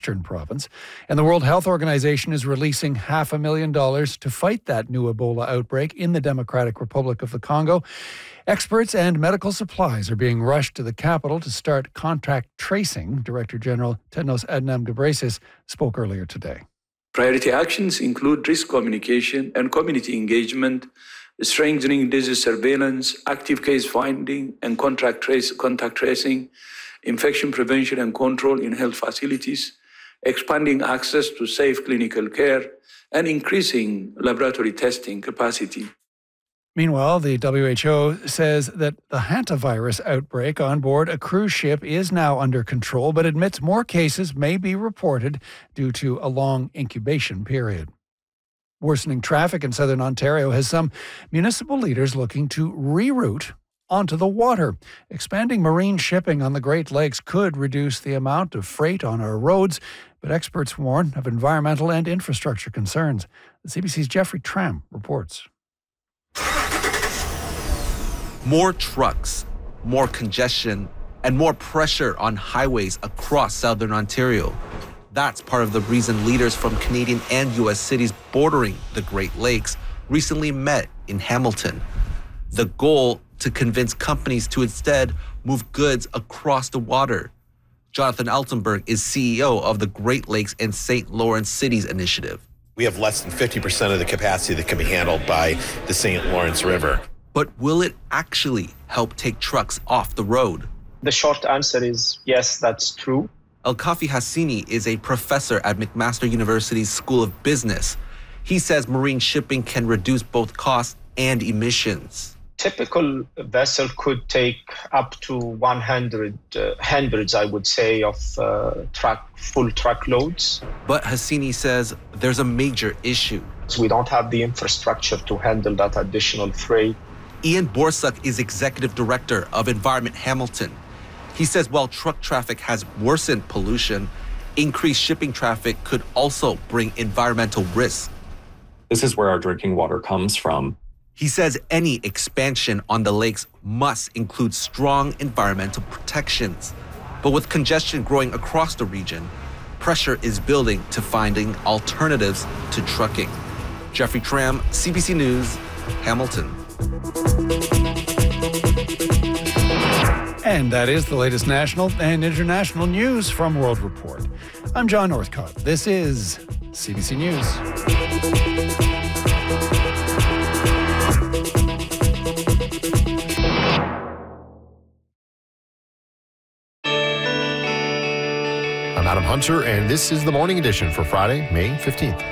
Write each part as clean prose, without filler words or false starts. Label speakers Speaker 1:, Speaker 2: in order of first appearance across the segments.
Speaker 1: province. And the World Health Organization is releasing $500,000 to fight that new Ebola outbreak in the Democratic Republic of the Congo. Experts and medical supplies are being rushed to the capital to start contact tracing. Director General Tedros Adhanom Ghebreyesus spoke earlier today.
Speaker 2: Priority actions include risk communication and community engagement, strengthening disease surveillance, active case finding and contact tracing, infection prevention and control in health facilities, expanding access to safe clinical care, and increasing laboratory testing capacity.
Speaker 1: Meanwhile, the WHO says that the hantavirus outbreak on board a cruise ship is now under control, but admits more cases may be reported due to a long incubation period. Worsening traffic in southern Ontario has some municipal leaders looking to reroute onto the water. Expanding marine shipping on the Great Lakes could reduce the amount of freight on our roads, but experts warn of environmental and infrastructure concerns. The CBC's Jeffrey Tram reports.
Speaker 3: More trucks, more congestion, and more pressure on highways across southern Ontario. That's part of the reason leaders from Canadian and U.S. cities bordering the Great Lakes recently met in Hamilton. The goal to convince companies to instead move goods across the water. Jonathan Altenberg is CEO of the Great Lakes and St. Lawrence Cities Initiative.
Speaker 4: We have less than 50% of the capacity that can be handled by the St. Lawrence River.
Speaker 3: But will it actually help take trucks off the road?
Speaker 5: The short answer is yes, that's true.
Speaker 3: Alkafi Hassini is a professor at McMaster University's School of Business. He says marine shipping can reduce both costs and emissions.
Speaker 5: Typical vessel could take up to 100 hundreds, I would say, of full truckloads.
Speaker 3: But Hassini says there's a major issue.
Speaker 5: We don't have the infrastructure to handle that additional freight.
Speaker 3: Ian Borsuk is executive director of Environment Hamilton. He says while truck traffic has worsened pollution, increased shipping traffic could also bring environmental risks.
Speaker 6: This is where our drinking water comes from.
Speaker 3: He says any expansion on the lakes must include strong environmental protections. But with congestion growing across the region, pressure is building to finding alternatives to trucking. Jeffrey Tram, CBC News, Hamilton.
Speaker 1: And that is the latest national and international news from World Report. I'm John Northcott. This is CBC News.
Speaker 7: I'm Adam Hunter, and this is the Morning Edition for Friday, May 15th.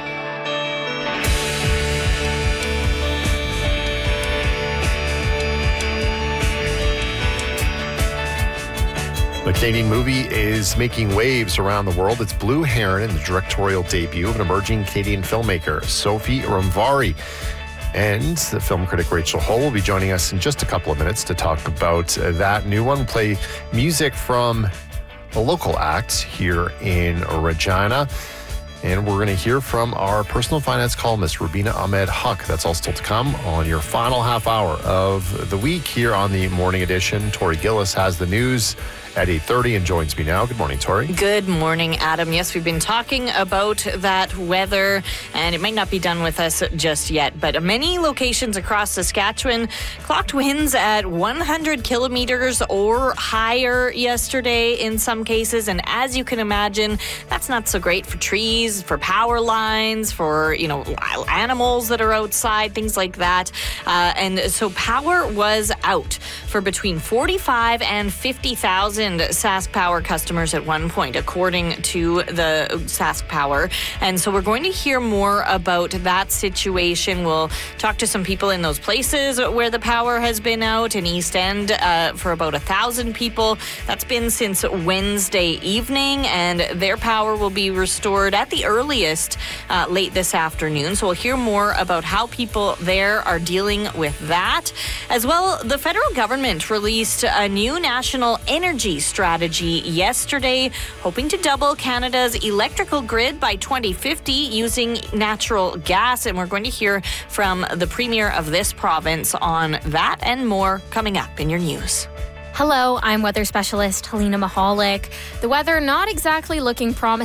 Speaker 7: The Canadian movie is making waves around the world. It's Blue Heron, the directorial debut of an emerging Canadian filmmaker, Sophie Ramvari. And the film critic Rachel Hull will be joining us in just a couple of minutes to talk about that new one. We'll play music from a local act here in Regina. And we're going to hear from our personal finance columnist, Rubina Ahmed Huq. That's all still to come on your final half hour of the week here on the Morning Edition. Tori Gillis has the news at 8:30 and joins me now. Good morning, Tori.
Speaker 8: Good morning, Adam. Yes, we've been talking about that weather, and it might not be done with us just yet, but many locations across Saskatchewan clocked winds at 100 kilometers or higher yesterday in some cases, and as you can imagine, that's not so great for trees, for power lines, for, animals that are outside, things like that. And so power was out for between 45 and 50,000 Sask Power customers at one point, according to the Sask Power. And so we're going to hear more about that situation. We'll talk to some people in those places where the power has been out. In East End, for about 1,000 people. That's been since Wednesday evening, and their power will be restored at the earliest late this afternoon. So we'll hear more about how people there are dealing with that. As well, the federal government released a new national energy strategy yesterday, hoping to double Canada's electrical grid by 2050 using natural gas. And we're going to hear from the Premier of this province on that and more coming up in your news.
Speaker 9: Hello, I'm weather specialist Helena Mahalik. The weather not exactly looking promising